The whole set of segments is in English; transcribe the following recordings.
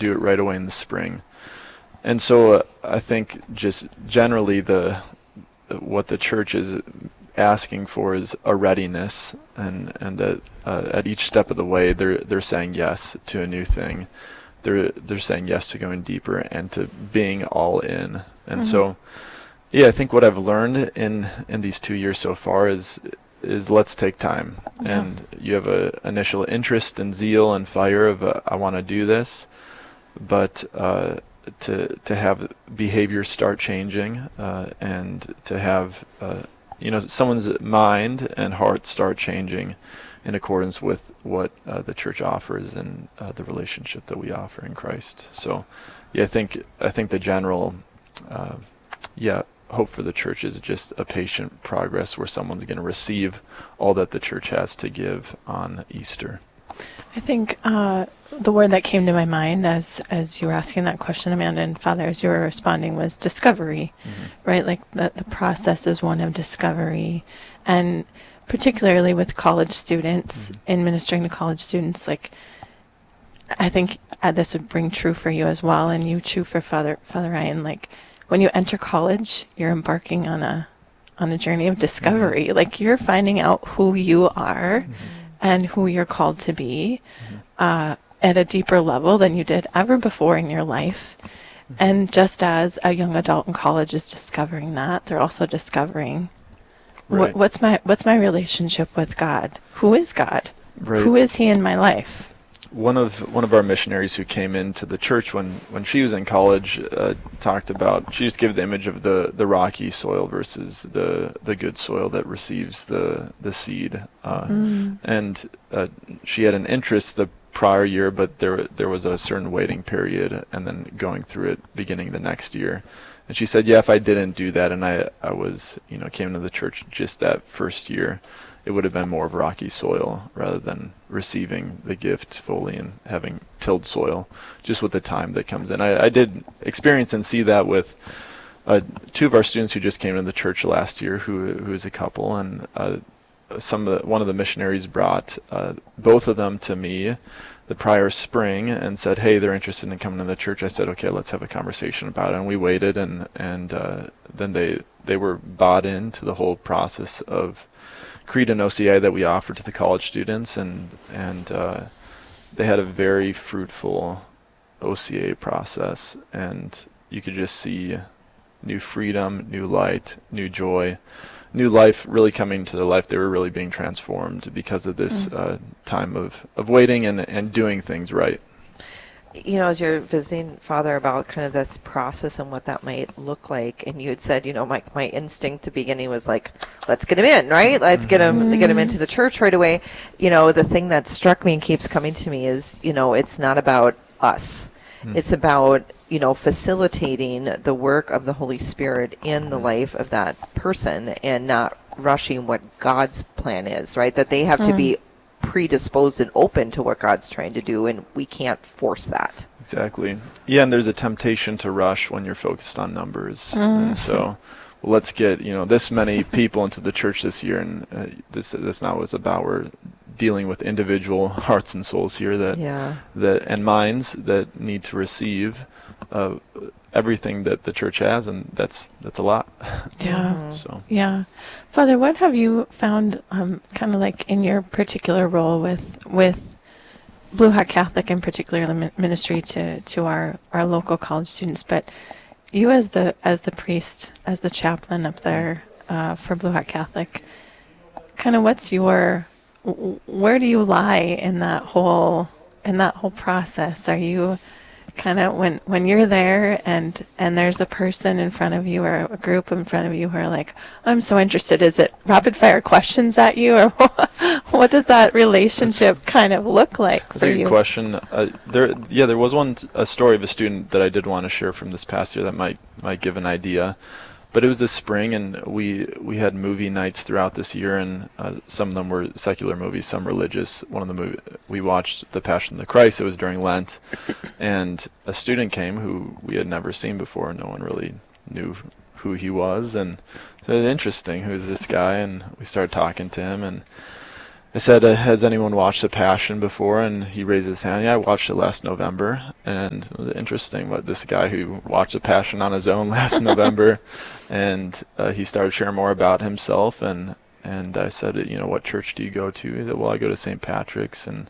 do it right away in the spring. And so I think just generally what the church is asking for is a readiness, and that at each step of the way they're saying yes to a new thing. They're saying yes to going deeper and to being all in. And so, yeah, I think what I've learned in these 2 years so far is let's take time. Yeah. And you have a initial interest and zeal and fire of I want to do this, but to have behavior start changing, and to have someone's mind and heart start changing in accordance with what the church offers and the relationship that we offer in Christ. So, yeah, I think the general, hope for the church is just a patient progress where someone's going to receive all that the church has to give on Easter. I think the word that came to my mind as you were asking that question, Amanda, and Father, as you were responding, was discovery, right? Like the process is one of discovery, and particularly with college students, in ministering to college students, like I think this would bring true for you as well, and you true for Father Ryan. Like when you enter college, you're embarking on a journey of discovery. Like you're finding out who you are and who you're called to be at a deeper level than you did ever before in your life. And just as a young adult in college is discovering that, they're also discovering what's my relationship with God? Who is God? Right. Who is He in my life? One of our missionaries who came into the church when she was in college talked about, she just gave the image of the rocky soil versus the good soil that receives the seed, and she had an interest the prior year, but there was a certain waiting period and then going through it beginning the next year. And she said, yeah, if I didn't do that and I was came into the church just that first year, it would have been more of rocky soil rather than receiving the gift fully and having tilled soil, just with the time that comes in. I did experience and see that with two of our students who just came into the church last year, who is a couple, and one of the missionaries brought both of them to me the prior spring and said, hey, they're interested in coming to the church. I said, okay, let's have a conversation about it. And we waited, and then they were bought into the whole process of Creed and OCA that we offered to the college students, and they had a very fruitful OCA process, and you could just see new freedom, new light, new joy, new life really coming to their life. They were really being transformed because of this time of waiting and doing things right. As you're visiting, Father, about kind of this process and what that might look like, and you had said, my instinct to beginning was like, let's get him in, right? Let's get him into the church right away. The thing that struck me and keeps coming to me is, it's not about us. It's about, facilitating the work of the Holy Spirit in the life of that person and not rushing what God's plan is, right? That they have to be predisposed and open to what God's trying to do, and we can't force that. Exactly. Yeah, and there's a temptation to rush when you're focused on numbers. And so, let's get this many people into the church this year, and this not what it's about. We're dealing with individual hearts and souls here that and minds that need to receive everything that the church has, and that's a lot. Yeah. Yeah. Father, what have you found kind of like in your particular role with Blue Hat Catholic, in particular ministry to our local college students, but you as the priest, as the chaplain up there for Blue Hat Catholic, kind of where do you lie in that whole process? Are you kind of when you're there and there's a person in front of you or a group in front of you who are like, I'm so interested, is it rapid fire questions at you, or what does that relationship kind of look like for you? That's a good question. There was a story of a student that I did want to share from this past year that might give an idea. But it was this spring, and we had movie nights throughout this year, and some of them were secular movies, some religious. One of the movies we watched, The Passion of the Christ. It was during Lent, and a student came who we had never seen before. No one really knew who he was, and so it was interesting. Who's this guy? And we started talking to him, and I said, has anyone watched The Passion before? And he raised his hand. Yeah, I watched it last November. And it was interesting what this guy who watched The Passion on his own last November, and he started sharing more about himself. And I said, what church do you go to? He said, well, I go to St. Patrick's. And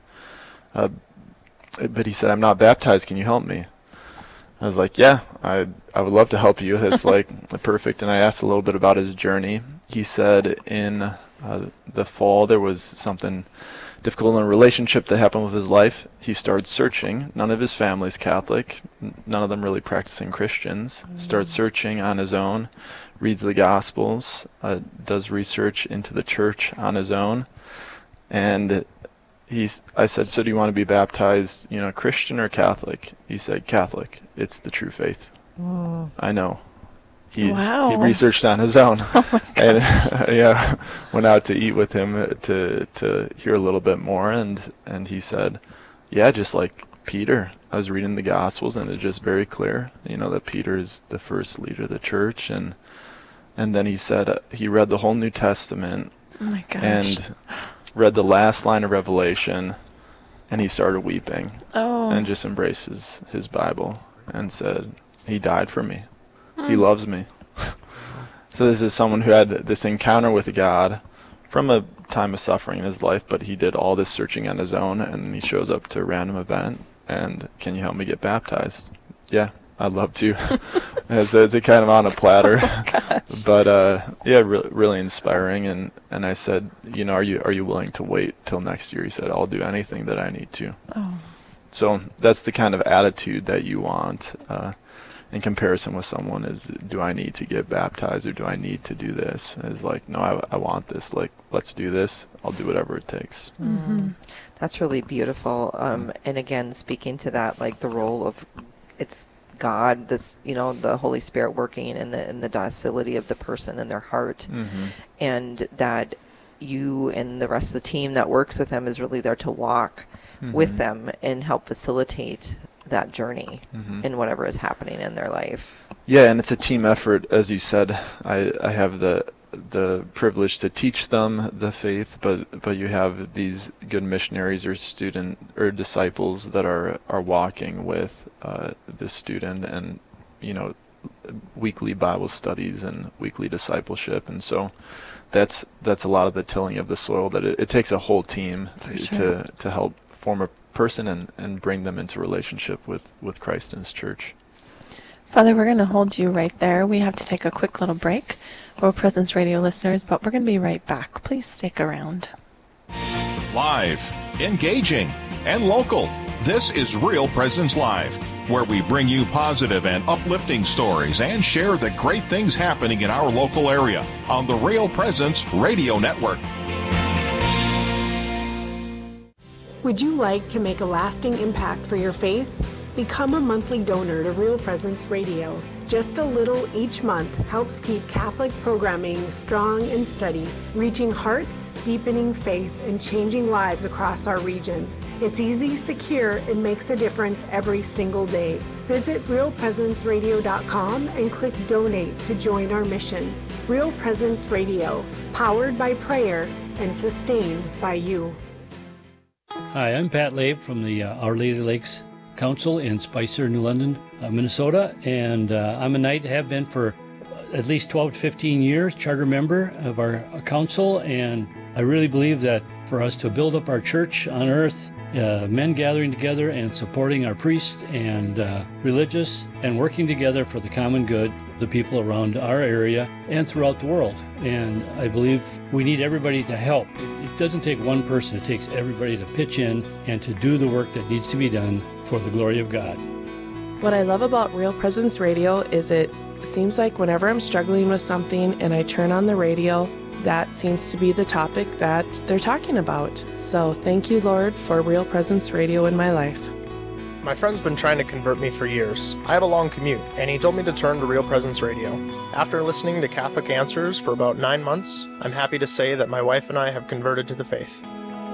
but he said, I'm not baptized. Can you help me? I was like, yeah, I would love to help you. That's like perfect. And I asked a little bit about his journey. He said in the fall there was something difficult in a relationship that happened with his life. He started searching. None of his family's Catholic. None of them really practicing Christians. Started searching on his own. Reads the Gospels. Does research into the church on his own. And I said, so do you want to be baptized, Christian or Catholic? He said, Catholic. It's the true faith. I know. He researched on his own. Oh my gosh. And went out to eat with him to hear a little bit more. And he said, yeah, just like Peter. I was reading the Gospels, and it's just very clear, that Peter is the first leader of the church. And then he said he read the whole New Testament. Oh my gosh. And read the last line of Revelation, and he started weeping. And just embraces his Bible and said, he died for me. He loves me. So this is someone who had this encounter with God from a time of suffering in his life, but he did all this searching on his own, and he shows up to a random event, and can you help me get baptized? Yeah, I'd love to. So it's kind of on a platter. But really inspiring. And I said, are you willing to wait till next year? He said, I'll do anything that I need to. So that's the kind of attitude that you want in comparison with someone is, do I need to get baptized or do I need to do this? It's like, no, I want this. Like, let's do this. I'll do whatever it takes. That's really beautiful. And again, speaking to that, like the role of it's God, this, the Holy Spirit working in the docility of the person and their heart, and that you and the rest of the team that works with them is really there to walk with them and help facilitate that journey in whatever is happening in their life. Yeah, and it's a team effort, as you said. I have the privilege to teach them the faith, but you have these good missionaries or student or disciples that are walking with this student, and weekly Bible studies and weekly discipleship. And so that's a lot of the tilling of the soil, that it takes a whole team to help form a person and bring them into relationship with Christ and his church. Father, we're going to hold you right there. We have to take a quick little break, Real Presence Radio listeners, but we're going to be right back. Please stick around. Live, engaging, and local. This is Real Presence Live, where we bring you positive and uplifting stories and share the great things happening in our local area on the Real Presence Radio Network. Would you like to make a lasting impact for your faith? Become a monthly donor to Real Presence Radio. Just a little each month helps keep Catholic programming strong and steady, reaching hearts, deepening faith, and changing lives across our region. It's easy, secure, and makes a difference every single day. Visit realpresenceradio.com and click Donate to join our mission. Real Presence Radio, powered by prayer and sustained by you. Hi, I'm Pat Labe from the Our Lady Lakes Council in Spicer, New London, Minnesota, and I'm a knight, have been for at least 12 to 15 years, charter member of our council, and I really believe that for us to build up our church on earth, men gathering together and supporting our priests and religious and working together for the common good, the people around our area and throughout the world. And I believe we need everybody to help. It doesn't take one person, it takes everybody to pitch in and to do the work that needs to be done for the glory of God. What I love about Real Presence Radio is it seems like whenever I'm struggling with something and I turn on the radio, that seems to be the topic that they're talking about. So thank you, Lord, for Real Presence Radio in my life. My friend's been trying to convert me for years. I have a long commute, and he told me to turn to Real Presence Radio. After listening to Catholic Answers for about 9 months, I'm happy to say that my wife and I have converted to the faith.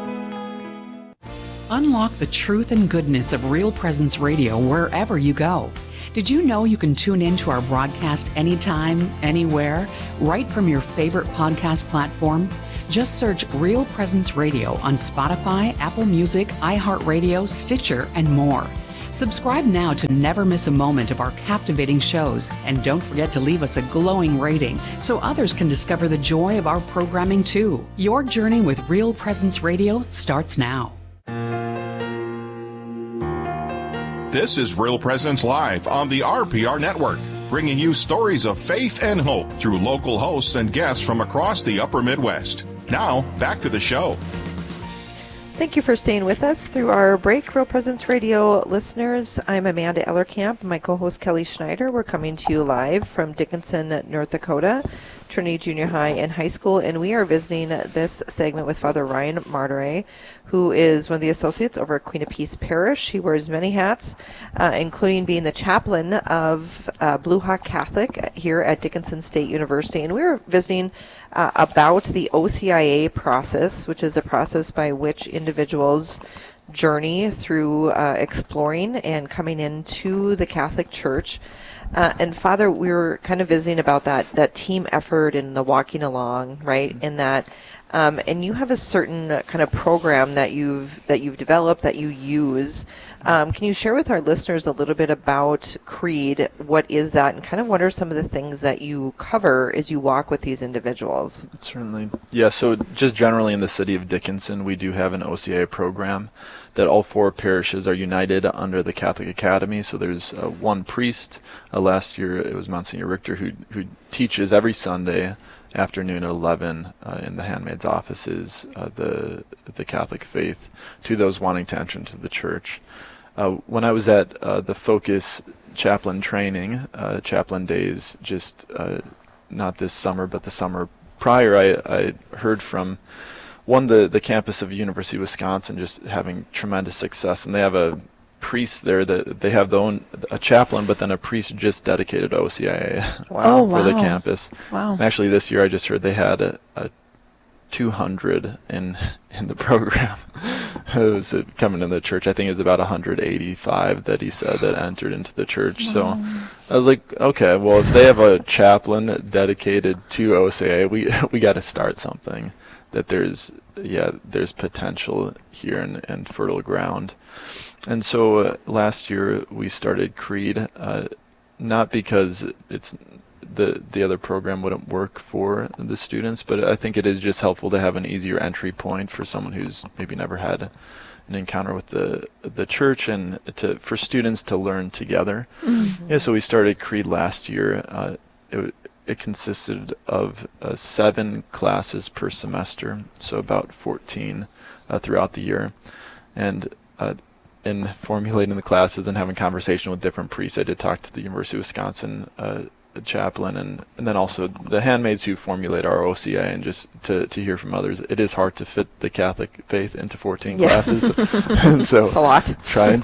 Unlock the truth and goodness of Real Presence Radio wherever you go. Did you know you can tune in to our broadcast anytime, anywhere, right from your favorite podcast platform? Just search Real Presence Radio on Spotify, Apple Music, iHeartRadio, Stitcher, and more. Subscribe now to never miss a moment of our captivating shows, and don't forget to leave us a glowing rating so others can discover the joy of our programming too. Your journey with Real Presence Radio starts now. This is Real Presence Live on the RPR Network, bringing you stories of faith and hope through local hosts and guests from across the upper Midwest. Now, back to the show. Thank you for staying with us through our break, Real Presence Radio listeners. I'm Amanda Ellerkamp, my co-host Kelly Schneider. We're coming to you live from Dickinson, North Dakota, Trinity Junior High and High School, and we are visiting this segment with Father Ryan Martire, who is one of the associates over at Queen of Peace Parish. He wears many hats, including being the chaplain of Blue Hawk Catholic here at Dickinson State University. And we were visiting about the OCIA process, which is a process by which individuals journey through exploring and coming into the Catholic Church. And Father, we were kind of visiting about that team effort and the walking along, right? In that, and you have a certain kind of program that you've developed that you use. Can you share with our listeners a little bit about Creed? What is that, and kind of what are some of the things that you cover as you walk with these individuals? Certainly. Yeah, so just generally in the city of Dickinson, we do have an OCIA program that all 4 parishes are united under the Catholic Academy. So there's one priest. Last year it was Monsignor Richter who teaches every Sunday afternoon at 11 in the handmaid's offices the Catholic faith to those wanting to enter into the church. When I was at the Focus chaplain training, chaplain days, just not this summer but the summer prior, I heard from the campus of University of Wisconsin just having tremendous success, and they have a priest there that they have a chaplain, but then a priest just dedicated to OCIA for the campus. Wow. And actually this year I just heard they had a 200 in the program. It was coming in the church. I think it was about 185 that he said that entered into the church. Wow. So I was like, okay, well, if they have a chaplain dedicated to OCIA, we got to start something. That there's potential here and fertile ground. And so last year we started Creed, not because it's the other program wouldn't work for the students, but I think it is just helpful to have an easier entry point for someone who's maybe never had an encounter with the church, and for students to learn together. Mm-hmm. Yeah, so we started Creed last year. It consisted of 7 classes per semester, so about 14 throughout the year. And in formulating the classes and having conversation with different priests, I did talk to the University of Wisconsin chaplain and then also the handmaids who formulate our OCIA, and just to hear from others. It is hard to fit the Catholic faith into 14 classes. And so it's a lot. trying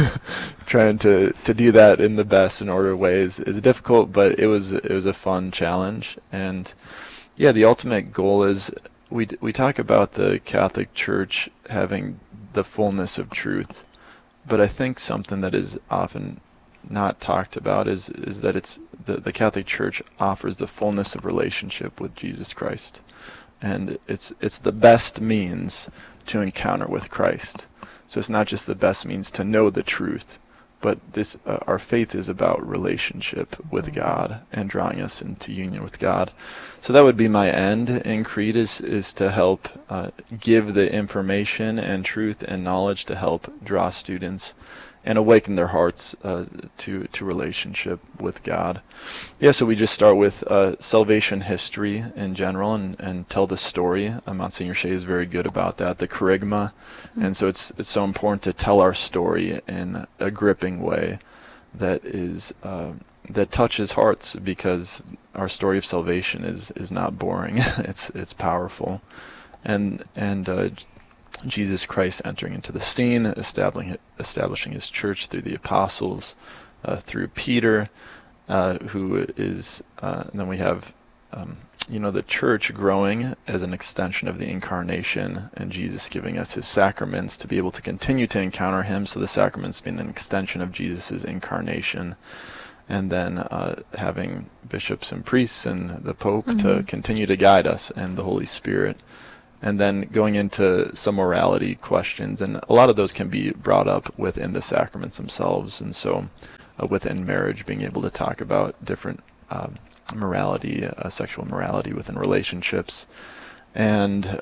to do that in the best and order ways is difficult, but it was a fun challenge. And yeah, the ultimate goal is we talk about the Catholic Church having the fullness of truth, but I think something that is often not talked about is that it's the Catholic Church offers the fullness of relationship with Jesus Christ, and it's the best means to encounter with Christ. So it's not just the best means to know the truth, but this our faith is about relationship with God and drawing us into union with God. So that would be my end in Creed, is to help give the information and truth and knowledge to help draw students and awaken their hearts to relationship with God. Yeah, so we just start with salvation history in general and tell the story. Monsignor Shea is very good about that, the kerygma. And so it's so important to tell our story in a gripping way that is that touches hearts, because our story of salvation is not boring. It's powerful. And Jesus Christ entering into the scene, establishing his church through the apostles, through Peter, who is, and then we have, the church growing as an extension of the incarnation, and Jesus giving us his sacraments to be able to continue to encounter him. So the sacraments being an extension of Jesus' incarnation. and then having bishops and priests and the Pope to continue to guide us, and the Holy Spirit. And then going into some morality questions, and a lot of those can be brought up within the sacraments themselves. And so within marriage, being able to talk about different morality, sexual morality within relationships. And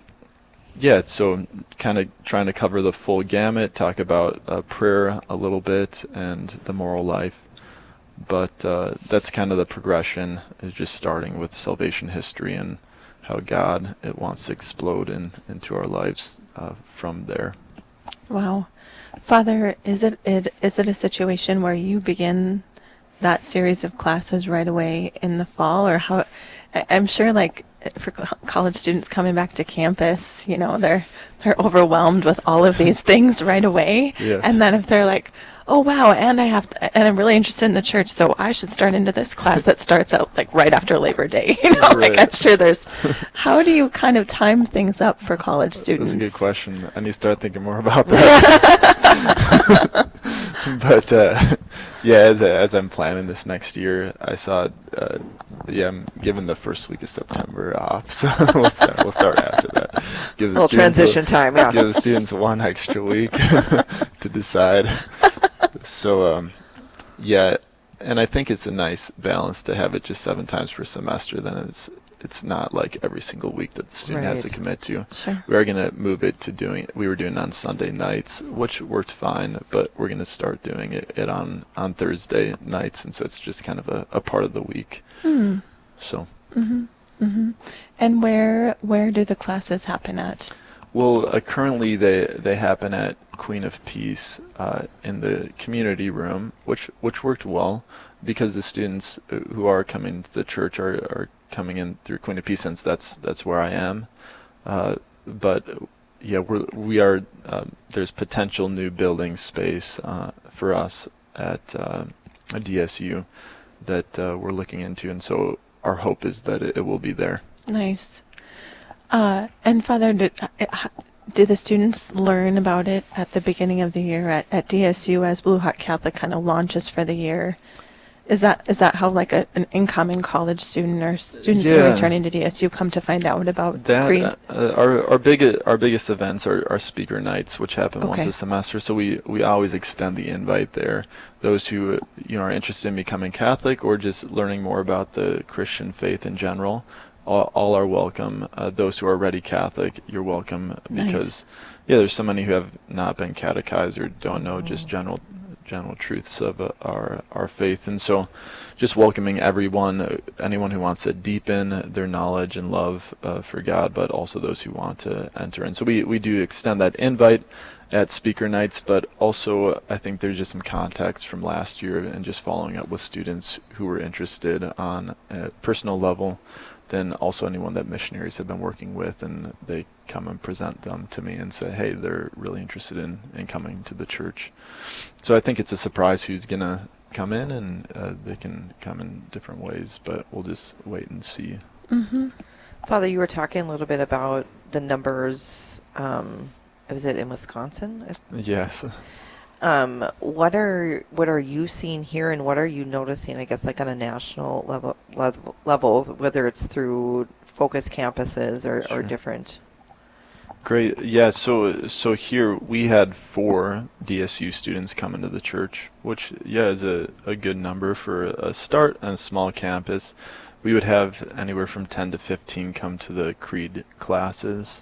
so kind of trying to cover the full gamut, talk about prayer a little bit and the moral life. But that's kind of the progression, is just starting with salvation history and how God wants to explode into our lives from there. Wow. Father, is it a situation where you begin that series of classes right away in the fall, or how? I'm sure, like, for college students coming back to campus, they're overwhelmed with all of these things right away. Yeah. And then if they're like, oh wow, and I'm really interested in the church, so I should start into this class that starts out like right after Labor Day. Right. Like, I'm sure there's. How do you kind of time things up for college students? That's a good question. I need to start thinking more about that. But as I'm planning this next year, I saw, I'm giving the first week of September off, so we'll start after that. Give the little transition time, yeah. Give the students one extra week to decide. So, and I think it's a nice balance to have it just 7 times per semester. Then it's not like every single week that the student has to commit to. Sure. We are going to move it to we were doing it on Sunday nights, which worked fine, but we're going to start doing it on Thursday nights, and so it's just kind of a part of the week. So. And where do the classes happen at? Well, currently they happen at Queen of Peace in the community room, which worked well, because the students who are coming to the church are coming in through Queen of Peace, since that's where I am. But yeah, we are there's potential new building space for us at DSU that we're looking into, and so our hope is that it will be there. Nice. And Father, do the students learn about it at the beginning of the year at DSU as Blue Hawk Catholic kind of launches for the year? Is that how, like, an incoming college student or students who are returning to DSU come to find out about Creed? Our biggest events are speaker nights, which happen once a semester. So we always extend the invite there. Those who are interested in becoming Catholic or just learning more about the Christian faith in general, all are welcome. Those who are already Catholic, you're welcome, because there's so many who have not been catechized or don't know just general truths of our faith, and so just welcoming anyone who wants to deepen their knowledge and love for God, but also those who want to enter. And so we do extend that invite at speaker nights, but also I think there's just some context from last year and just following up with students who were interested on a personal level, then also anyone that missionaries have been working with, and they come and present them to me and say, hey, they're really interested in coming to the church. So I think it's a surprise who's going to come in, and they can come in different ways, but we'll just wait and see. Father, you were talking a little bit about the numbers. Was it in Wisconsin? Yes. What are you seeing here, and what are you noticing, I guess, like on a national level, whether it's through focus campuses or different? Great. Yeah, so here we had 4 DSU students come into the church, which is a good number for a start on a small campus. We would have anywhere from 10 to 15 come to the Creed classes.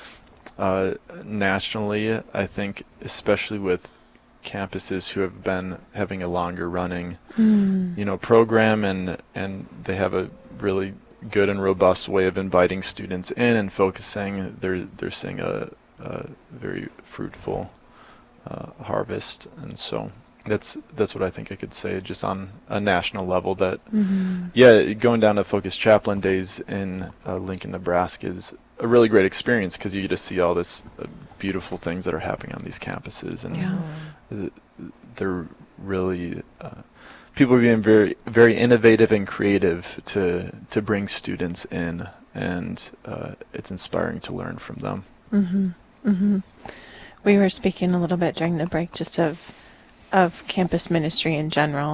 Nationally, I think, especially with campuses who have been having a longer running program, and they have a really good and robust way of inviting students in and focusing, they're seeing a very fruitful harvest. And so that's what I think I could say just on a national level, that going down to Focus Chaplain Days in Lincoln, Nebraska is a really great experience, because you get to see all this beautiful things that are happening on these campuses, and they're really people are being very, very innovative and creative to bring students in, and it's inspiring to learn from them. We were speaking a little bit during the break just of campus ministry in general,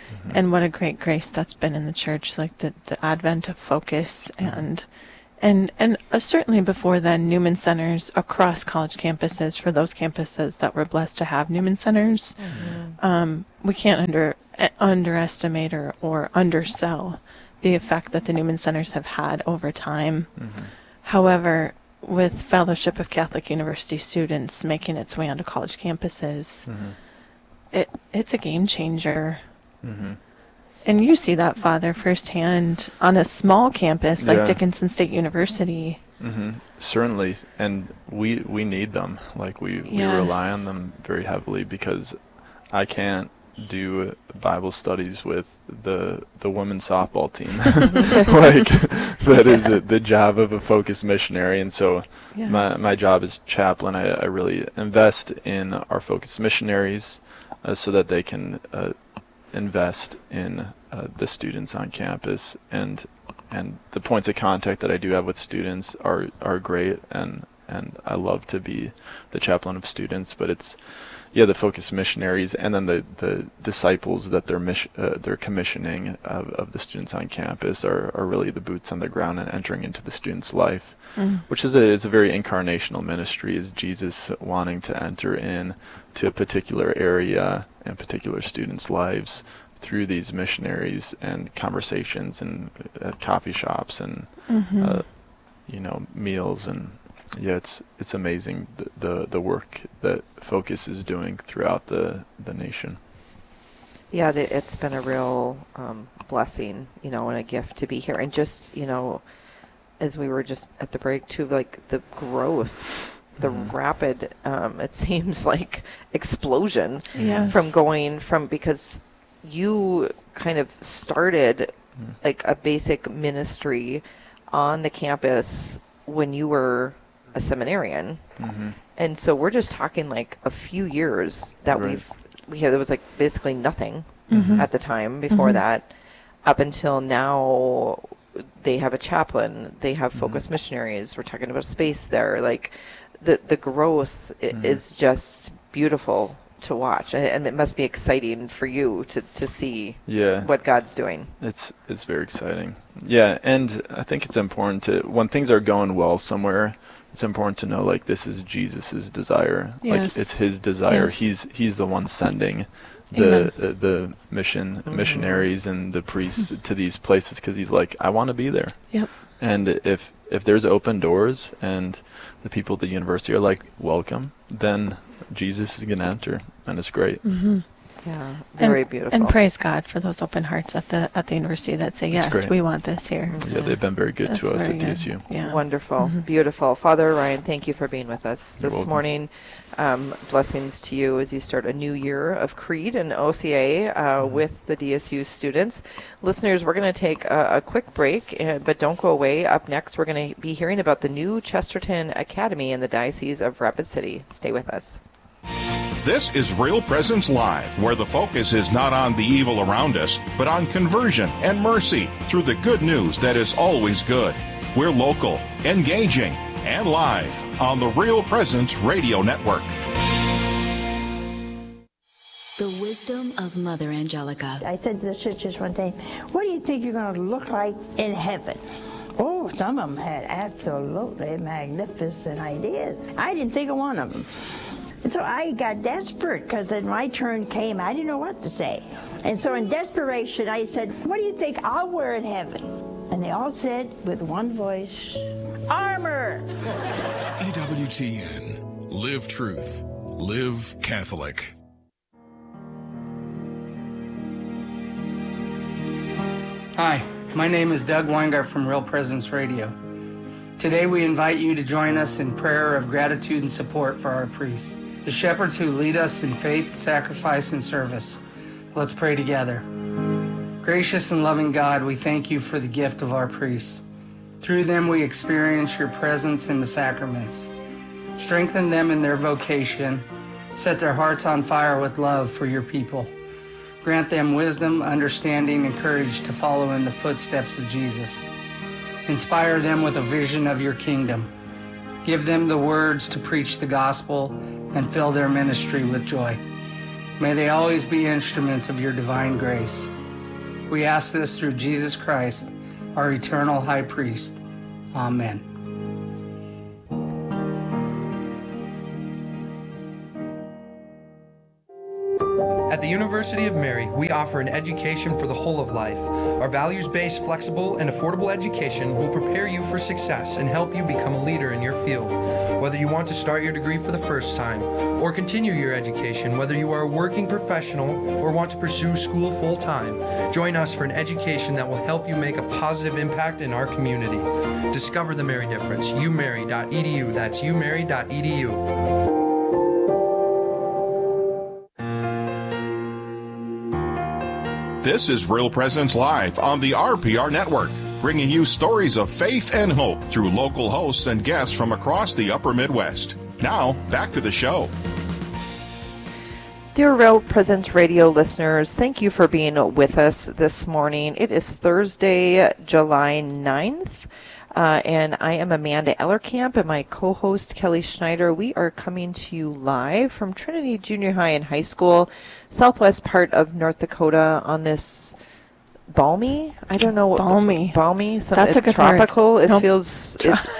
And what a great grace that's been in the church, like the advent of Focus and certainly before then, Newman Centers across college campuses, for those campuses that were blessed to have Newman Centers. We can't underestimate or undersell the effect that the Newman Centers have had over time. However, with Fellowship of Catholic University Students making its way onto college campuses, it's a game changer. And you see that, Father, firsthand on a small campus like Dickinson State University. Certainly, and we need them. Like we rely on them very heavily, because I can't do Bible studies with the women's softball team. Like that is the job of a Focus missionary, and so my job as chaplain, I really invest in our Focus missionaries so that they can invest in the students on campus, and the points of contact that I do have with students are great, and I love to be the chaplain of students. But it's the Focus missionaries, and then the disciples that they're commissioning of the students on campus are really the boots on the ground and entering into the student's life, which is a very incarnational ministry, is Jesus wanting to enter in to a particular area and particular students' lives through these missionaries and conversations and coffee shops and meals. And it's amazing the work that Focus is doing throughout the nation. Yeah, it's been a real blessing, and a gift to be here. And just, as we were just at the break too, like the growth, the rapid, it seems like explosion because you kind of started like a basic ministry on the campus when you were a seminarian. And so we're just talking like a few years that there was like basically nothing at the time before that, up until now. They have a chaplain, they have Focus missionaries, we're talking about space there. Like the growth is just beautiful to watch, and it must be exciting for you to see what God's doing. It's very exciting. Yeah, and I think it's important when things are going well somewhere, it's important to know, like, this is Jesus's desire. Like, it's his desire. He's the one sending the missionaries and the priests to these places, because he's like, I want to be there. And if there's open doors and the people at the university are like, welcome, then Jesus is going to enter, and it's great. Yeah, very beautiful. And praise God for those open hearts at the university that say, yes, we want this here. Yeah, they've been very good to us at DSU. Yeah. Wonderful. Beautiful. Father Ryan, thank you for being with us this morning. Blessings to you as you start a new year of Creed and OCA with the DSU students. Listeners, we're going to take a quick break, but don't go away. Up next, we're going to be hearing about the new Chesterton Academy in the Diocese of Rapid City. Stay with us. This is Real Presence Live, where the focus is not on the evil around us, but on conversion and mercy through the good news that is always good. We're local, engaging, and live on the Real Presence Radio Network. The wisdom of Mother Angelica. I said to the sisters one day, what do you think you're going to look like in heaven? Oh, some of them had absolutely magnificent ideas. I didn't think of one of them. And so I got desperate, because then my turn came. I didn't know what to say. And so in desperation, I said, what do you think I'll wear in heaven? And they all said with one voice, armor. EWTN. Live truth. Live Catholic. Hi, my name is Doug Weingart from Real Presence Radio. Today we invite you to join us in prayer of gratitude and support for our priests, the shepherds who lead us in faith, sacrifice, and service. Let's pray together. Gracious and loving God, we thank you for the gift of our priests. Through them we experience your presence in the sacraments. Strengthen them in their vocation. Set their hearts on fire with love for your people. Grant them wisdom, understanding, and courage to follow in the footsteps of Jesus. Inspire them with a vision of your kingdom. Give them the words to preach the gospel and fill their ministry with joy. May they always be instruments of your divine grace. We ask this through Jesus Christ, our eternal high priest. Amen. At the University of Mary, we offer an education for the whole of life. Our values-based, flexible, and affordable education will prepare you for success and help you become a leader in your field. Whether you want to start your degree for the first time or continue your education, whether you are a working professional or want to pursue school full-time, join us for an education that will help you make a positive impact in our community. Discover the Mary difference. umary.edu. That's umary.edu. This is Real Presence Live on the RPR Network, bringing you stories of faith and hope through local hosts and guests from across the upper Midwest. Now, back to the show. Dear Real Presence Radio listeners, thank you for being with us this morning. It is Thursday, July 9th. And I am Amanda Ellerkamp, and my co-host Kelly Schneider. We are coming to you live from Trinity Junior High and High School, southwest part of North Dakota, on this balmy. I don't know what balmy. That's a good tropical. word. It feels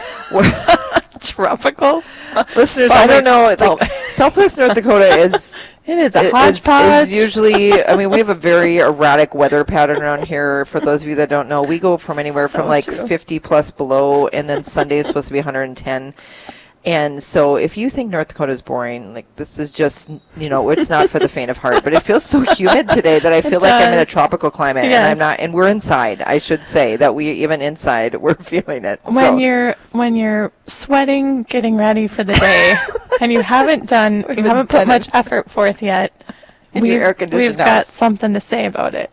tropical. Listeners, balmy. I don't know. Like southwest North Dakota is. It is a hodgepodge. Is usually, I mean, we have a very erratic weather pattern around here. For those of you that don't know, we go from anywhere from like 50 plus below, and then Sunday is supposed to be 110. And so if you think North Dakota is boring, like this is just, it's not for the faint of heart. But it feels so humid today that I feel like I'm in a tropical climate, and I'm not. And we're inside. I should say that even inside we're feeling it. When you're sweating, getting ready for the day, and you haven't put much effort forth yet. We've got something to say about it,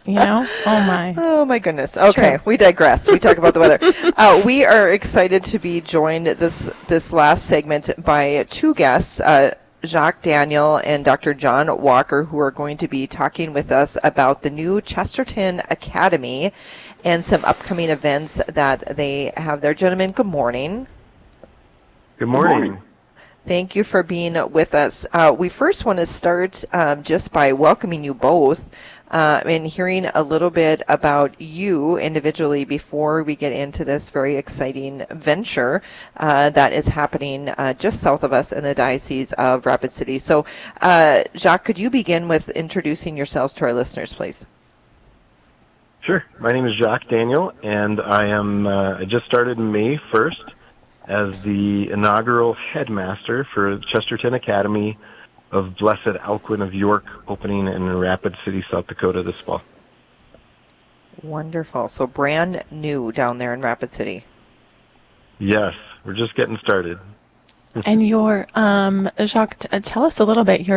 Oh my goodness. Okay, we digress. We talk about the weather. We are excited to be joined this last segment by two guests, Jacques Daniel and Dr. John Walker, who are going to be talking with us about the new Chesterton Academy and some upcoming events that they have there. Gentlemen, good morning. Good morning. Thank you for being with us. We first want to start just by welcoming you both and hearing a little bit about you individually before we get into this very exciting venture that is happening just south of us in the Diocese of Rapid City. So, Jacques, could you begin with introducing yourselves to our listeners, please? Sure. My name is Jacques Daniel, and I just started May 1st. As the inaugural headmaster for Chesterton Academy of Blessed Alcuin of York, opening in Rapid City, South Dakota this fall. Wonderful. So brand new down there in Rapid City. Yes, we're just getting started. And Jacques, tell us a little bit.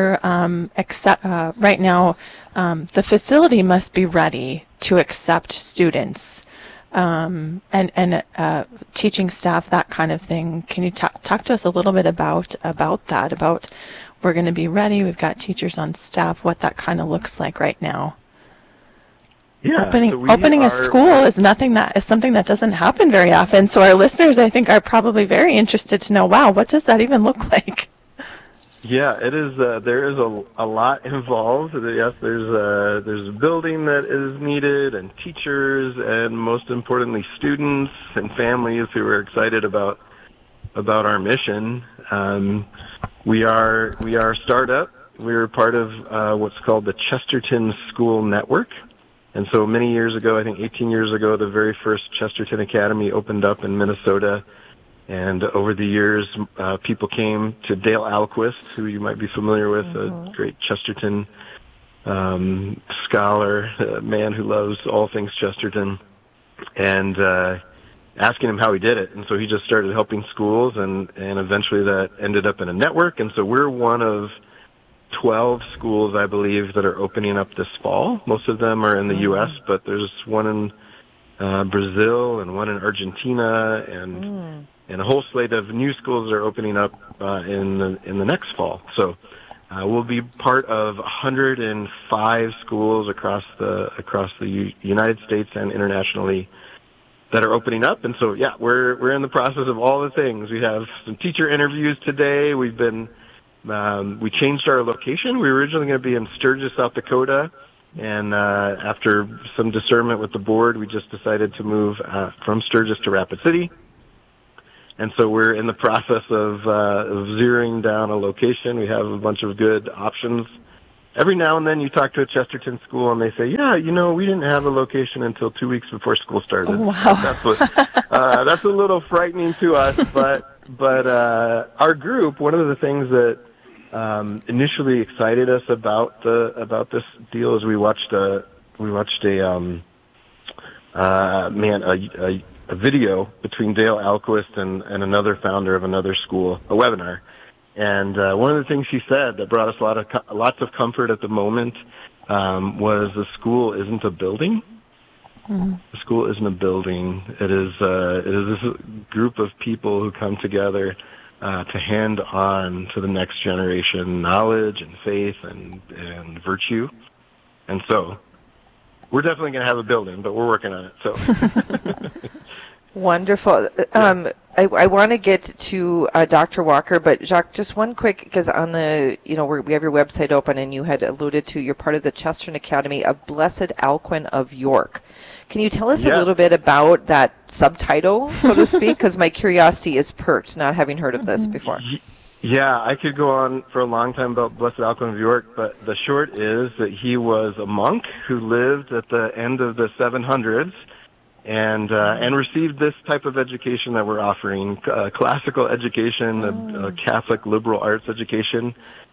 Right now, the facility must be ready to accept students. And teaching staff, that kind of thing. Can you talk to us a little bit about that? About we're going to be ready. We've got teachers on staff. What that kind of looks like right now. Yeah, opening a school is something that doesn't happen very often. So our listeners, I think, are probably very interested to know. Wow, what does that even look like? Yeah, it is. There is a lot involved. Yes, there's a building that is needed, and teachers, and most importantly, students and families who are excited about our mission. We are startup. We're part of what's called the Chesterton School Network, and so many years ago, I think 18 years ago, the very first Chesterton Academy opened up in Minnesota. And over the years, people came to Dale Alquist, who you might be familiar with, a great Chesterton scholar, a man who loves all things Chesterton, and asking him how he did it. And so he just started helping schools, and eventually that ended up in a network. And so we're one of 12 schools, I believe, that are opening up this fall. Most of them are in the U.S., but there's one in Brazil and one in Argentina, and a whole slate of new schools are opening up in the next fall. So we'll be part of 105 schools across the United States and internationally that are opening up. And so we're in the process of all the things. We have some teacher interviews today. We changed our location. We were originally going to be in Sturgis, South Dakota, And after some discernment with the board, we just decided to move from Sturgis to Rapid City. And so we're in the process of zeroing down a location. We have a bunch of good options. Every now and then you talk to a Chesterton school and they say, yeah, we didn't have a location until 2 weeks before school started. Oh, wow. That's a little frightening to us, but our group, one of the things that initially excited us about this deal is we watched a video between Dale Alquist and another founder of another school, a webinar. And one of the things she said that brought us lots of comfort at the moment was the school isn't a building. Mm-hmm. The school isn't a building. It is this group of people who come together to hand on to the next generation knowledge and faith and virtue. And so we're definitely going to have a building, but we're working on it. So wonderful. I want to get to Dr. Walker, but Jacques, just one quick, because on the, we have your website open, and you had alluded to you're part of the Chesterton Academy of Blessed Alcuin of York. Can you tell us a little bit about that subtitle, so to speak? Because my curiosity is perked, not having heard of this before. Yeah, I could go on for a long time about Blessed Alcuin of York, but the short is that he was a monk who lived at the end of the 700s and received this type of education that we're offering, classical education, a Catholic liberal arts education.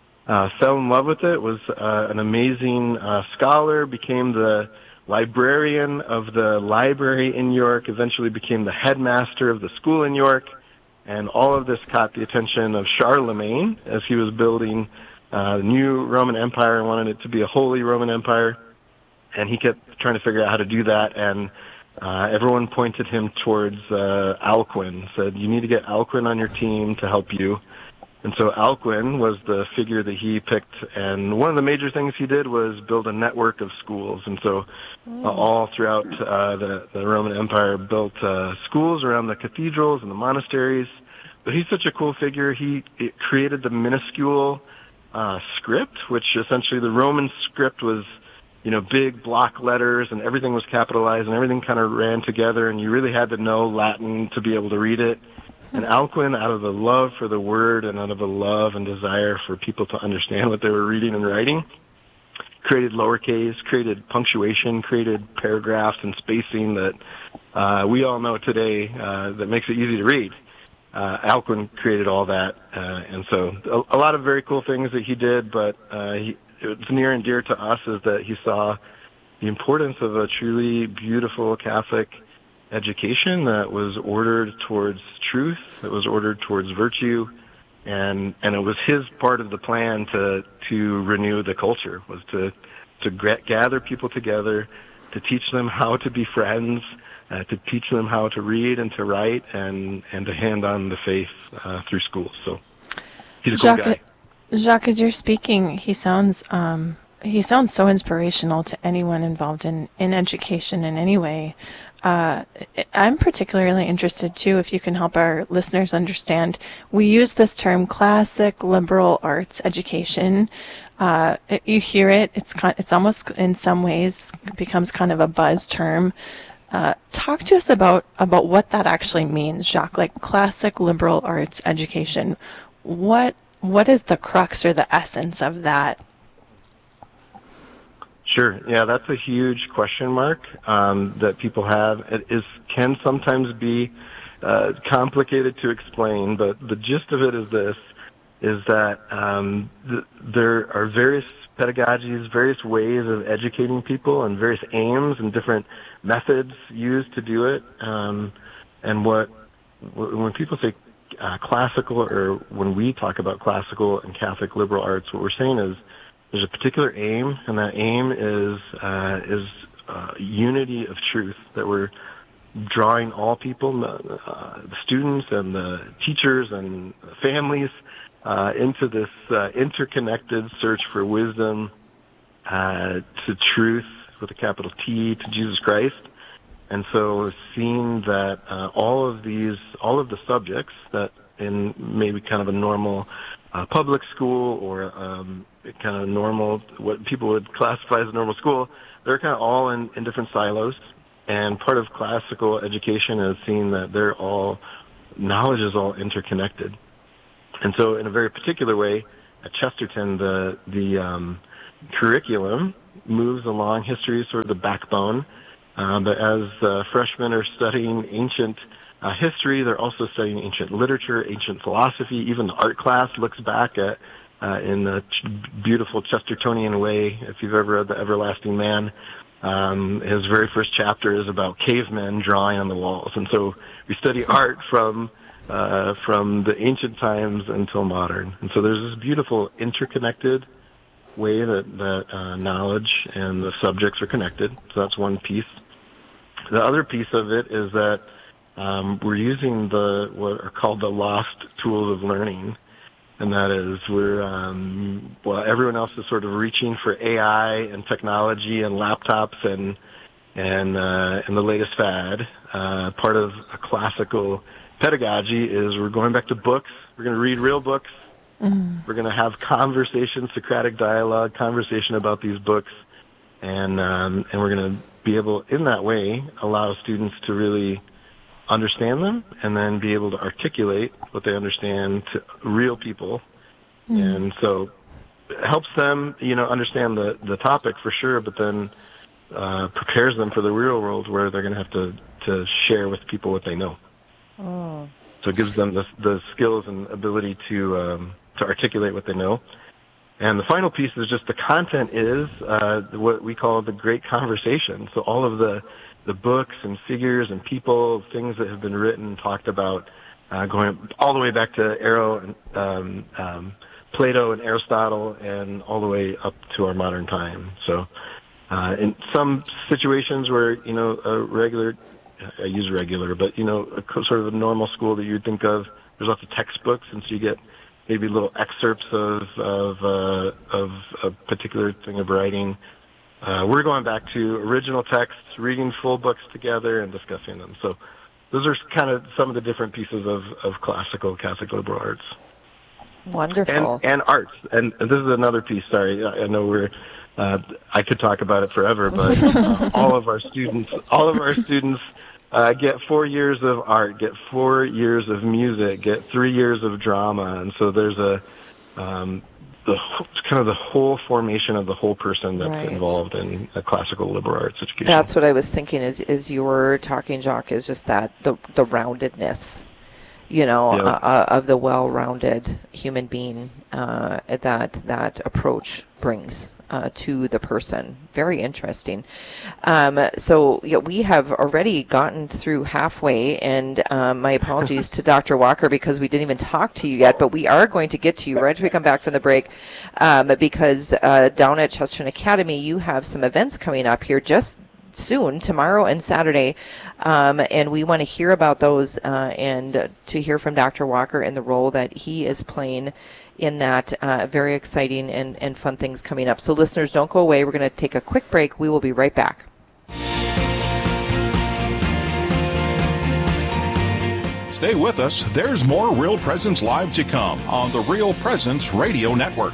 Fell in love with it, was an amazing scholar, became the librarian of the library in York, eventually became the headmaster of the school in York, and all of this caught the attention of Charlemagne as he was building the new Roman Empire and wanted it to be a holy Roman Empire, and he kept trying to figure out how to do that, and everyone pointed him towards Alcuin, said, you need to get Alcuin on your team to help you. And so Alcuin was the figure that he picked, and one of the major things he did was build a network of schools. And so all throughout the Roman Empire built schools around the cathedrals and the monasteries. But he's such a cool figure. He created the minuscule script, which essentially the Roman script was, big block letters, and everything was capitalized, and everything kind of ran together, and you really had to know Latin to be able to read it. And Alcuin, out of the love for the word and out of the love and desire for people to understand what they were reading and writing, created lowercase, created punctuation, created paragraphs and spacing that we all know today that makes it easy to read. Alcuin created all that, and so a lot of very cool things that he did, but what's near and dear to us is that he saw the importance of a truly beautiful Catholic education that was ordered towards truth, that was ordered towards virtue, and it was his part of the plan to renew the culture, was to gather people together, to teach them how to be friends, to teach them how to read and to write, and to hand on the faith through schools. So he's a cool guy. Jacques, as you're speaking, he sounds so inspirational to anyone involved in education in any way. I'm particularly interested, too, if you can help our listeners understand. We use this term classic liberal arts education. You hear it. It's almost, in some ways, becomes kind of a buzz term. Talk to us about what that actually means, Jacques, like classic liberal arts education. What is the crux or the essence of that? Sure. Yeah, that's a huge question mark that people have. It can sometimes be complicated to explain, but the gist of it is this, is that there are various pedagogies, various ways of educating people, and various aims and different methods used to do it. And when people say classical, or when we talk about classical and Catholic liberal arts, what we're saying is there's a particular aim, and that aim is unity of truth, that we're drawing all people, the students and the teachers and families, into this interconnected search for wisdom, to truth with a capital T, to Jesus Christ. And so seeing that all of the subjects that in maybe kind of a normal public school or kind of normal, what people would classify as a normal school, they're kind of all in different silos. And part of classical education is seeing that knowledge is all interconnected. And so in a very particular way, at Chesterton, the curriculum moves along. History is sort of the backbone. But as freshmen are studying ancient history, they're also studying ancient literature, ancient philosophy. Even the art class looks back at, in a beautiful Chestertonian way. If you've ever read The Everlasting Man, his very first chapter is about cavemen drawing on the walls. And so we study art from the ancient times until modern. And so there's this beautiful interconnected way that knowledge and the subjects are connected. So that's one piece. The other piece of it is that we're using what are called the lost tools of learning, and that is everyone else is sort of reaching for AI and technology and laptops and the latest fad. Part of a classical pedagogy is we're going back to books. We're going to read real books. We're going to have conversation, Socratic dialogue, conversation about these books, and we're going to be able, in that way, allow students to really understand them and then be able to articulate what they understand to real people. And so it helps them, understand the topic for sure, but then prepares them for the real world where they're going to have to share with people what they know. So it gives them the skills and ability to articulate what they know. And the final piece is just the content is what we call the great conversation. So all of the books and figures and people, things that have been written, talked about, going all the way back to Plato and Aristotle, and all the way up to our modern time. So in some situations where, I use regular, but, sort of a normal school that you'd think of, there's lots of textbooks, and so you get maybe little excerpts of a particular thing of writing. We're going back to original texts, reading full books together and discussing them. So those are kind of some of the different pieces of classical Catholic liberal arts. Wonderful. And arts. And this is another piece, sorry, I know I could talk about it forever, but all of our students get 4 years of art, get 4 years of music, get 3 years of drama, and so there's kind of the whole formation of the whole person that's involved in a classical liberal arts education. That's what I was thinking as you were talking, Jacques, is just that the roundedness, of the well-rounded human being that approach brings to the person. Very interesting. So we have already gotten through halfway, and my apologies to Dr. Walker because we didn't even talk to you yet, but we are going to get to you right after we come back from the break, because down at Chesterton Academy you have some events coming up here just soon, tomorrow and Saturday, and we want to hear about those and to hear from Dr. Walker in the role that he is playing in that. Very exciting and fun things coming up. So listeners, don't go away. We're going to take a quick break. We will be right back. Stay with us. There's more Real Presence Live to come on the Real Presence Radio Network.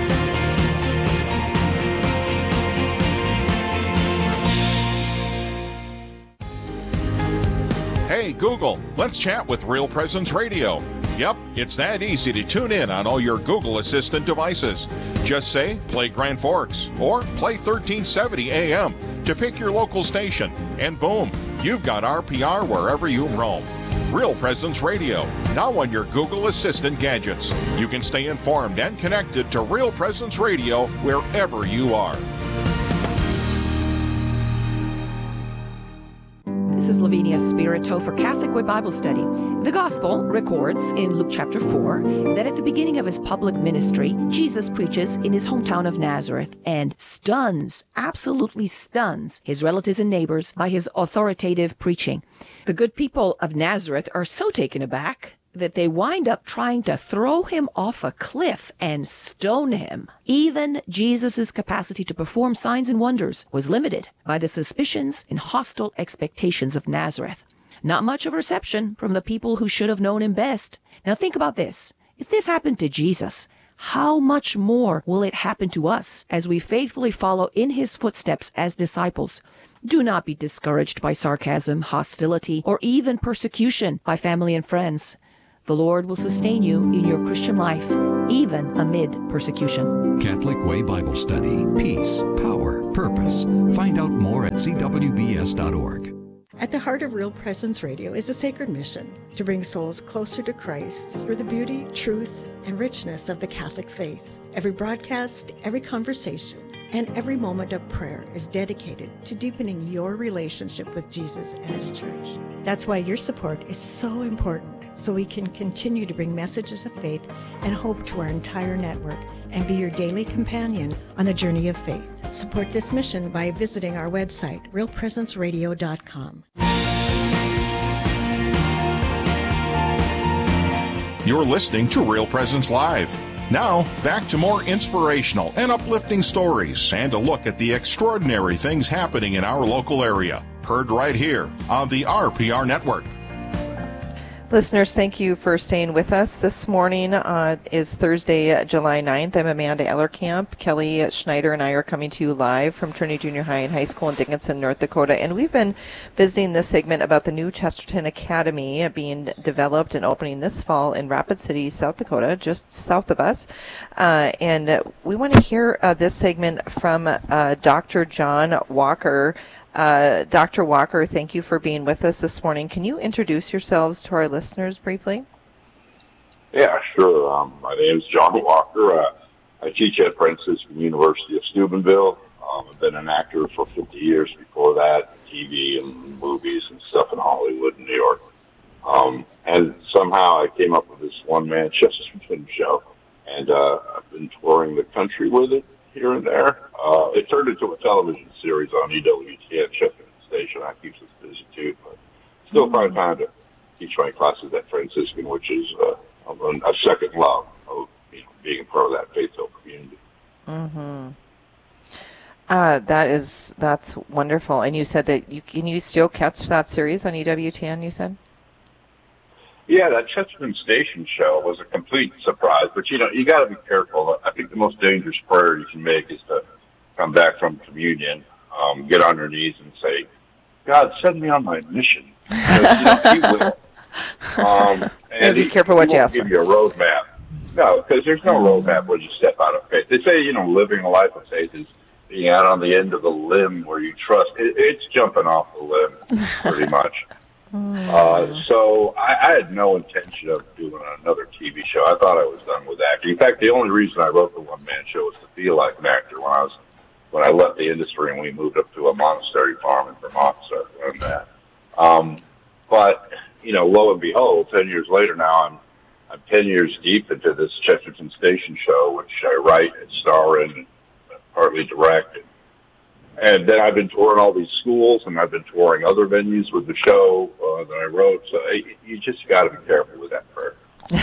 Hey, Google, let's chat with Real Presence Radio. Yep, it's that easy to tune in on all your Google Assistant devices. Just say, play Grand Forks, or play 1370 AM to pick your local station, and boom, you've got RPR wherever you roam. Real Presence Radio, now on your Google Assistant gadgets. You can stay informed and connected to Real Presence Radio wherever you are. This is Lavinia Spirito for Catholic Way Bible Study. The Gospel records in Luke chapter 4 that at the beginning of his public ministry, Jesus preaches in his hometown of Nazareth and absolutely stuns his relatives and neighbors by his authoritative preaching. The good people of Nazareth are so taken aback that they wind up trying to throw him off a cliff and stone him. Even Jesus' capacity to perform signs and wonders was limited by the suspicions and hostile expectations of Nazareth. Not much of a reception from the people who should have known him best. Now think about this. If this happened to Jesus, how much more will it happen to us as we faithfully follow in his footsteps as disciples? Do not be discouraged by sarcasm, hostility, or even persecution by family and friends. The Lord will sustain you in your Christian life, even amid persecution. Catholic Way Bible Study. Peace, power, purpose. Find out more at cwbs.org. At the heart of Real Presence Radio is a sacred mission to bring souls closer to Christ through the beauty, truth, and richness of the Catholic faith. Every broadcast, every conversation, and every moment of prayer is dedicated to deepening your relationship with Jesus and His Church. That's why your support is so important, so we can continue to bring messages of faith and hope to our entire network and be your daily companion on the journey of faith. Support this mission by visiting our website, realpresenceradio.com. You're listening to Real Presence Live. Now, back to more inspirational and uplifting stories and a look at the extraordinary things happening in our local area. Heard right here on the RPR Network. Listeners, thank you for staying with us. This morning is Thursday, July 9th. I'm Amanda Ellerkamp. Kelly Schneider and I are coming to you live from Trinity Junior High and High School in Dickinson, North Dakota. And we've been visiting this segment about the new Chesterton Academy being developed and opening this fall in Rapid City, South Dakota, just south of us. And we want to hear this segment from Dr. John Walker. Dr. Walker, thank you for being with us this morning. Can you introduce yourselves to our listeners briefly? Yeah, sure. My name is John Walker. I teach at Franciscan University of Steubenville. I've been an actor for 50 years before that, TV and movies and stuff in Hollywood and New York. And somehow I came up with this one-man Chesterton show, and I've been touring the country with it here and there. It turned into a television series on EWTN Chesterton Station. That keeps us busy too, but still find time to teach my classes at Franciscan, which is a second love of being part of that faith-filled community. Mm-hmm. That's wonderful. And you said that can you still catch that series on EWTN? You said. Yeah, that Chesterton Station show was a complete surprise, but you got to be careful. I think the most dangerous prayer you can make is to come back from communion, get on your knees and say, God, send me on my mission. Because, He will. And be careful what you ask for. He won't give you a roadmap. No, because there's no roadmap when you step out of faith. They say, living a life of faith is being out on the end of the limb where you trust. It's jumping off the limb, pretty much. So I had no intention of doing another TV show. I thought I was done with acting. In fact, the only reason I wrote the one-man show was to feel like an actor when I left the industry and we moved up to a monastery farm in Vermont, so I learned that. But, lo and behold, 10 years later now, I'm 10 years deep into this Chesterton Station show, which I write and star in and partly direct. And then I've been touring all these schools, and I've been touring other venues with the show that I wrote. So you just got to be careful with that prayer.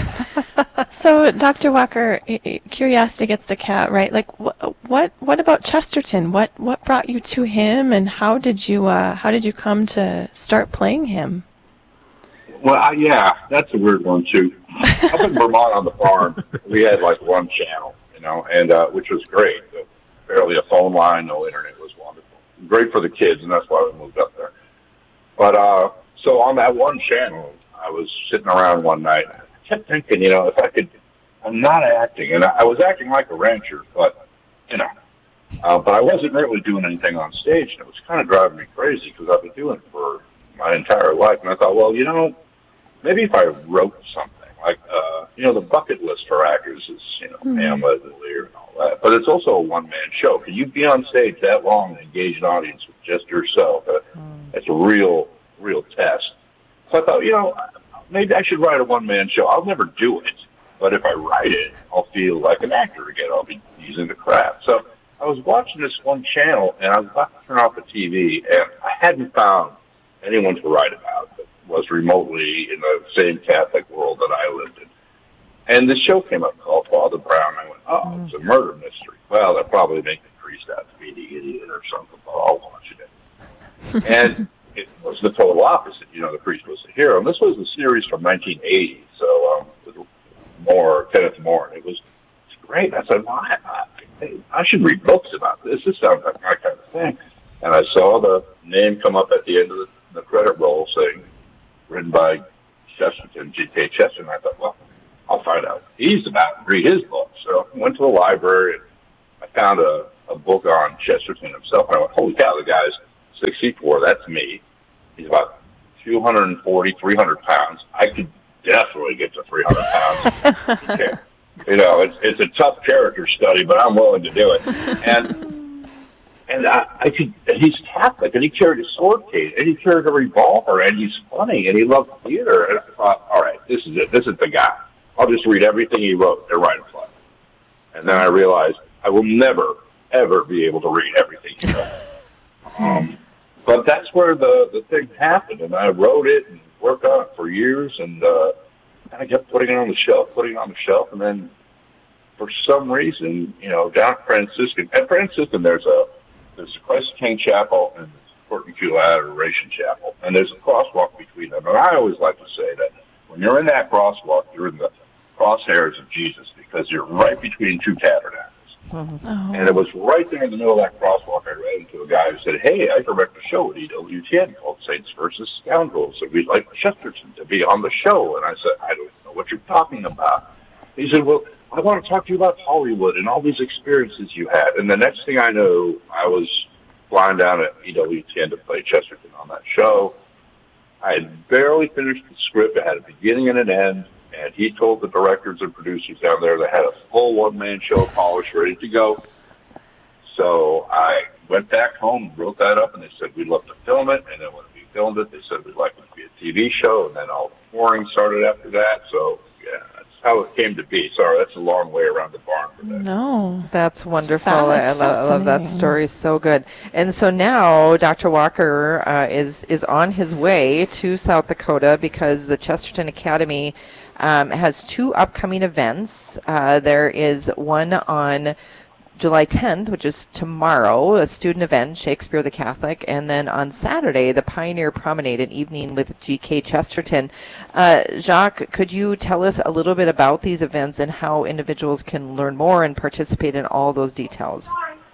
So, Dr. Walker, curiosity gets the cat, right? Like, what about Chesterton? What brought you to him, and how did you come to start playing him? Well, yeah, that's a weird one too. Up in Vermont on the farm, we had like one channel, and which was great. Barely a phone line, no internet, was wonderful. Great for the kids, and that's why we moved up there. But so on that one channel, I was sitting around one night. I kept thinking, if I could, I'm not acting, and I was acting like a rancher, but but I wasn't really doing anything on stage, and it was kind of driving me crazy because I've been doing it for my entire life. And I thought, well, maybe if I wrote something like, the bucket list for actors is, Hamlet and Lear and all that, but it's also a one-man show. Can you be on stage that long and engage an audience with just yourself? That's a real test. So I thought, maybe I should write a one-man show. I'll never do it, but if I write it, I'll feel like an actor again. I'll be using the craft. So I was watching this one channel, and I was about to turn off the TV, and I hadn't found anyone to write about that was remotely in the same Catholic world that I lived in. And the show came up called Father Brown. I went, it's a murder mystery. Well, they'll probably make the priest out to be the idiot or something, but I'll watch it. And it was the total opposite. The priest was the hero. And this was a series from 1980, so with Kenneth Moore. It was great. I said, well, I should read books about this. This sounds like my kind of thing. And I saw the name come up at the end of the credit roll saying, written by Chesterton, G.K. Chesterton. I thought, well, I'll find out what he's about and read his book. So I went to the library and I found a book on Chesterton himself. And I went, holy cow, the guy's 6'4". That's me. He's about 240, 300 pounds. I could definitely get to 300 pounds. Okay. You know, it's a tough character study, but I'm willing to do it. And I could. And he's Catholic, and he carried a sword case, and he carried a revolver, and he's funny, and he loved theater. And I thought, all right, this is it. This is the guy. I'll just read everything he wrote and write a play. And then I realized I will never, ever be able to read everything he wrote. But that's where the thing happened, and I wrote it and worked on it for years, and I kept putting it on the shelf, and then for some reason, you know, down at Franciscan, there's a Christ King Chapel and the Courtney Q Adoration Chapel, and there's a crosswalk between them. And I always like to say that when you're in that crosswalk, you're in the crosshairs of Jesus because you're right between two tabernacles. Oh. And it was right there in the middle of that crosswalk. I ran into a guy who said, hey, I direct a show at EWTN called Saints versus Scoundrels, and we'd like Chesterton to be on the show. And I said, I don't know what you're talking about. He said, well, I want to talk to you about Hollywood and all these experiences you had. And the next thing I know, I was flying down at EWTN to play Chesterton on that show. I had barely finished the script. It had a beginning and an end. And he told the directors and producers down there they had a full one-man show polished, ready to go. So I went back home, wrote that up, and they said, we'd love to film it. And then when we filmed it, they said we'd like it to be a TV show. And then all the touring started after that. So, yeah, that's how it came to be. Sorry, that's a long way around the barn for that. No. That's wonderful. I love that story. So good. And so now Dr. Walker is on his way to South Dakota because the Chesterton Academy has two upcoming events. There is one on July 10th, which is tomorrow, a student event, Shakespeare the Catholic, and then on Saturday, the Pioneer Promenade, an evening with G.K. Chesterton. Jacques, could you tell us a little bit about these events and how individuals can learn more and participate in all those details?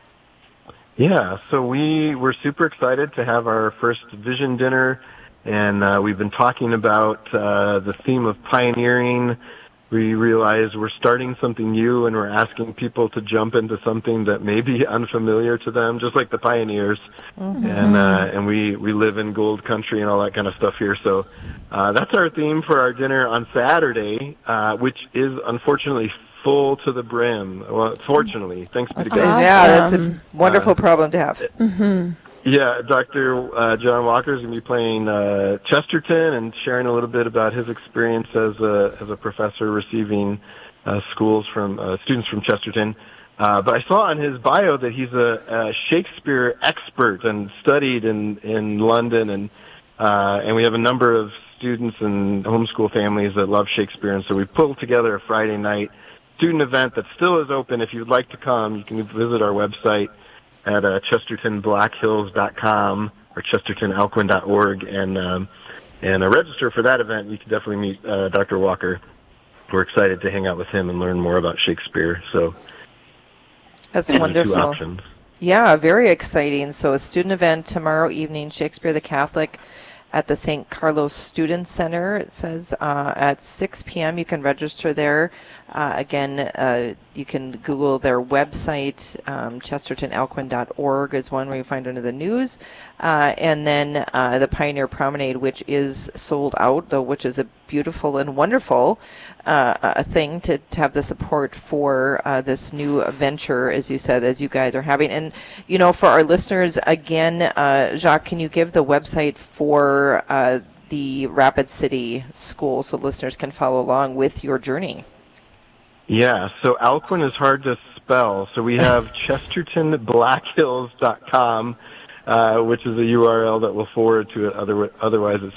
Yeah, so we're super excited to have our first Vision Dinner, and we've been talking about the theme of pioneering. We realize we're starting something new, and we're asking people to jump into something that may be unfamiliar to them, just like the pioneers. Mm-hmm. And we live in gold country and all that kind of stuff here. So that's our theme for our dinner on Saturday, which is unfortunately full to the brim. Well, fortunately, thanks be to God. Awesome. Yeah, that's a wonderful problem to have. Mm-hmm. Yeah, Dr. John Walker is going to be playing Chesterton and sharing a little bit about his experience as a professor receiving students from Chesterton. But I saw on his bio that he's a Shakespeare expert and studied in London, and we have a number of students and homeschool families that love Shakespeare, and so we pulled together a Friday night student event that still is open. If you'd like to come, you can visit our website at chestertonblackhills.com or chestertonalcuin.org and register for that event. You can definitely meet Dr. Walker. We're excited to hang out with him and learn more about Shakespeare. So that's wonderful. 2 options. Yeah, very exciting. So a student event tomorrow evening, Shakespeare the Catholic, at the St. Carlos Student Center. It says at 6 p.m. You can register there. Again, you can Google their website. ChestertonAlcuin.org is one where you find under the news. And then the Pioneer Promenade, which is sold out, though, which is a beautiful and wonderful thing to have the support for this new venture, as you said, as you guys are having. And, you know, for our listeners, again, Jacques, can you give the website for the Rapid City School so listeners can follow along with your journey? Yeah, so Alcuin is hard to spell. So we have ChestertonBlackHills.com, which is a URL that we'll forward to it. Otherwise, it's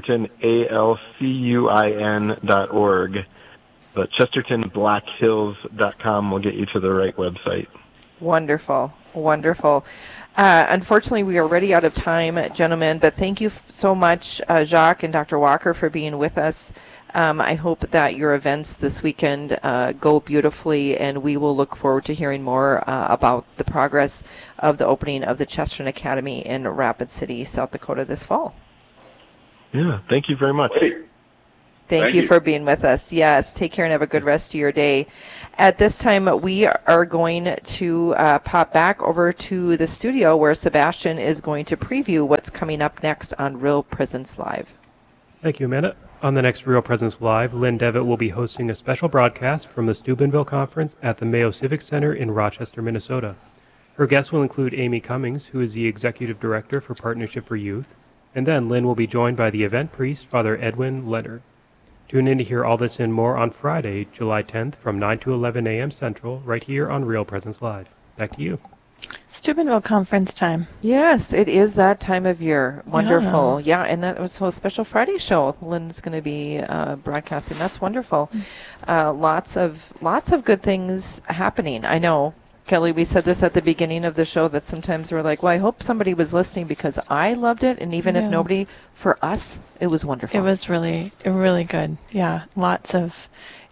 ChestertonAlcuin.org. But ChestertonBlackHills.com will get you to the right website. Wonderful, wonderful. Unfortunately, we are already out of time, gentlemen, but thank you so much, Jacques and Dr. Walker, for being with us I hope that your events this weekend go beautifully, and we will look forward to hearing more about the progress of the opening of the Chesterton Academy in Rapid City, South Dakota this fall. Yeah, thank you very much. Thank you for being with us. Yes, take care and have a good rest of your day. At this time, we are going to pop back over to the studio where Sebastian is going to preview what's coming up next on Real Presence Live. Thank you, Amanda. On the next Real Presence Live, Lynn Devitt will be hosting a special broadcast from the Steubenville Conference at the Mayo Civic Center in Rochester, Minnesota. Her guests will include Amy Cummings, who is the Executive Director for Partnership for Youth, and then Lynn will be joined by the event priest, Father Edwin Leonard. Tune in to hear all this and more on Friday, July 10th from 9 to 11 a.m. Central, right here on Real Presence Live. Back to you. Steubenville Conference time. Yes, it is that time of year. Wonderful. Yeah, and that was a special Friday show. Lynn's going to be broadcasting. That's wonderful. Lots of good things happening. I know. Kelly, we said this at the beginning of the show that sometimes we're like, well, I hope somebody was listening because I loved it. And even if nobody, for us, it was wonderful. It was really good. Yeah. Lots of,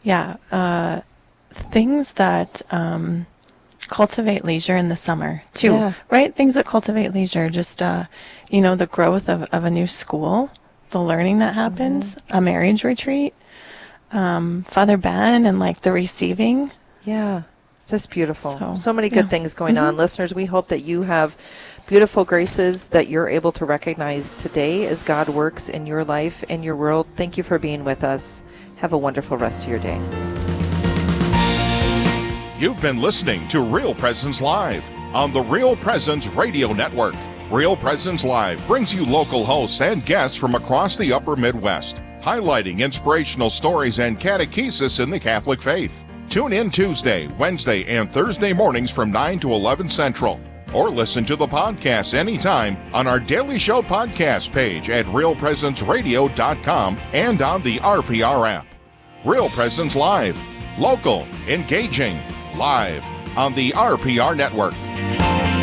things that cultivate leisure in the summer, too. Right? Things that cultivate leisure. Just, the growth of a new school, the learning that happens, a marriage retreat, Father Ben and the receiving. Yeah. Just beautiful. So many good things going on. Listeners, we hope that you have beautiful graces that you're able to recognize today as God works in your life and your world. Thank you for being with us. Have a wonderful rest of your day. You've been listening to Real Presence Live on the Real Presence Radio Network. Real Presence Live brings you local hosts and guests from across the upper Midwest, highlighting inspirational stories and catechesis in the Catholic faith. Tune in Tuesday, Wednesday, and Thursday mornings from 9 to 11 Central. Or listen to the podcast anytime on our Daily Show podcast page at realpresenceradio.com and on the RPR app. Real Presence Live. Local, engaging, live on the RPR Network.